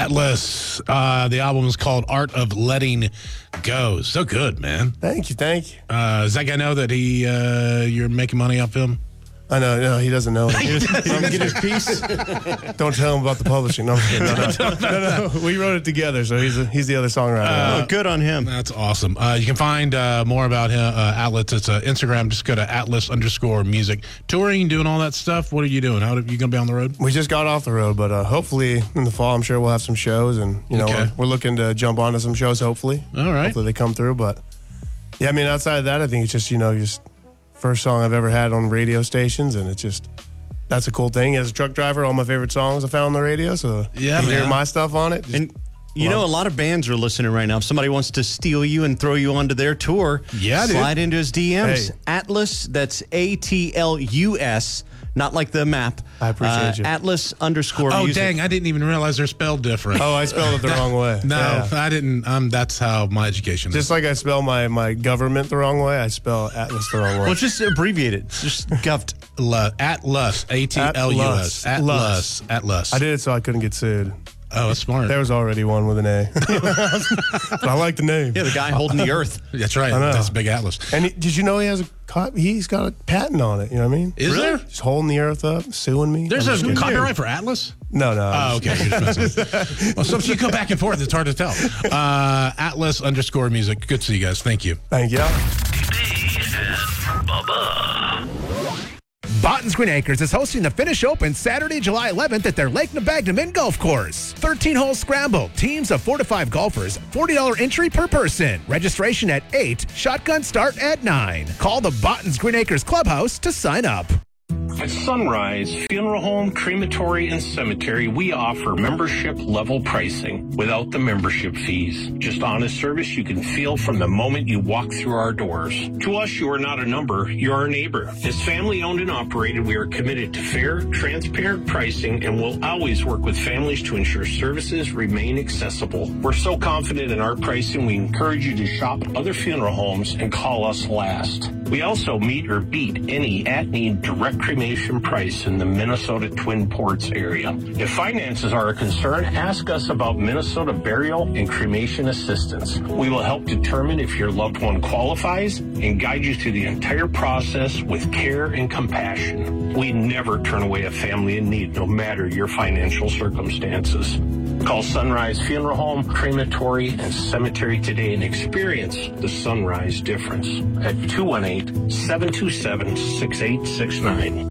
Atlas. The album is called Art of Letting Go. So good, man. Thank you. Does that guy know that you're making money off him? I know. No, he doesn't know. He doesn't get his piece. Don't tell him about the publishing. No, no. We wrote it together, so he's the other songwriter. Good on him. That's awesome. You can find more about him, Atlas. It's Instagram. Just go to Atlas_music. Touring, doing all that stuff. What are you doing? How are you going to be on the road? We just got off the road, but hopefully in the fall, I'm sure we'll have some shows, and we're looking to jump onto some shows. Hopefully, all right. Hopefully they come through. But yeah, I mean, outside of that, I think it's just first song I've ever had on radio stations, and that's a cool thing. As a truck driver, all my favorite songs I found on the radio, so yeah, you hear my stuff on it. And a lot of bands are listening right now. If somebody wants to steal you and throw you onto their tour, slide into his DMs. Hey. Atlas, that's ATLUS, not like the map. I appreciate you. Atlas_music. Oh, dang, I didn't even realize they're spelled different. Oh, I spelled it the wrong way. No, yeah. I didn't. That's how my education is. Just like I spell my government the wrong way, I spell Atlas the wrong way. Well, just abbreviate it. Just Guft. Atlas, ATLUS. Atlas. I did it so I couldn't get sued. Oh, that's smart. There was already one with an A. But I like the name. Yeah, the guy holding the earth. That's right. That's Big Atlas. And did you know he's got a patent on it? You know what I mean? Is there? He's holding the earth up, suing me. There's a copyright for Atlas? No. Oh, okay. Well, so if you go back and forth, it's hard to tell. Atlas_music. Good to see you guys. Thank you. Thank you. Botton's Green Acres is hosting the Finnish Open Saturday, July 11th at their Lake Nabagnamin Golf Course. 13-hole scramble, teams of 4 to 5 golfers, $40 entry per person. Registration at 8, shotgun start at 9. Call the Botton's Green Acres Clubhouse to sign up. At Sunrise Funeral Home, Crematory, and Cemetery, we offer membership-level pricing without the membership fees. Just honest service you can feel from the moment you walk through our doors. To us, you are not a number, you're our neighbor. As family-owned and operated, we are committed to fair, transparent pricing and will always work with families to ensure services remain accessible. We're so confident in our pricing, we encourage you to shop other funeral homes and call us last. We also meet or beat any at-need direct cremation price in the Minnesota Twin Ports area. If finances are a concern, ask us about Minnesota burial and cremation assistance. We will help determine if your loved one qualifies and guide you through the entire process with care and compassion. We never turn away a family in need, no matter your financial circumstances. Call Sunrise Funeral Home, Crematory, and Cemetery today and experience the Sunrise difference at 218-727-6869.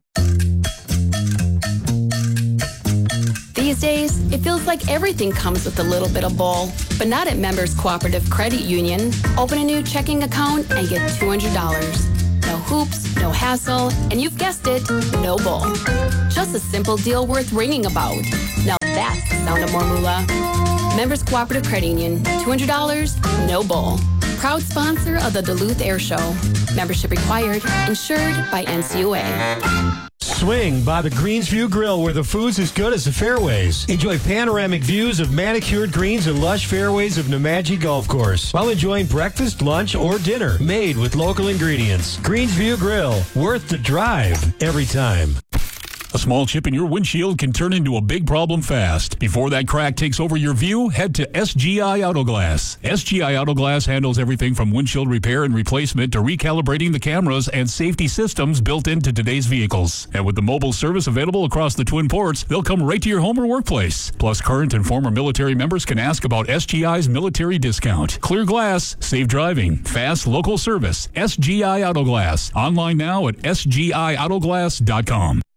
These days, it feels like everything comes with a little bit of bull, but not at Members Cooperative Credit Union. Open a new checking account and get $200. No hoops, no hassle, and you've guessed it, no bull. Just a simple deal worth ringing about. Now that's the sound of more moolah. Members Cooperative Credit Union, $200, no bull. Proud sponsor of the Duluth Air Show. Membership required, insured by NCUA. Swing by the Greensview Grill, where the food's as good as the fairways. Enjoy panoramic views of manicured greens and lush fairways of Nemadji Golf Course while enjoying breakfast, lunch, or dinner made with local ingredients. Greensview Grill, worth the drive every time. A small chip in your windshield can turn into a big problem fast. Before that crack takes over your view, head to SGI Auto Glass. SGI Auto Glass handles everything from windshield repair and replacement to recalibrating the cameras and safety systems built into today's vehicles. And with the mobile service available across the Twin Ports, they'll come right to your home or workplace. Plus, current and former military members can ask about SGI's military discount. Clear glass, safe driving, fast local service. SGI Auto Glass. Online now at sgiautoglass.com.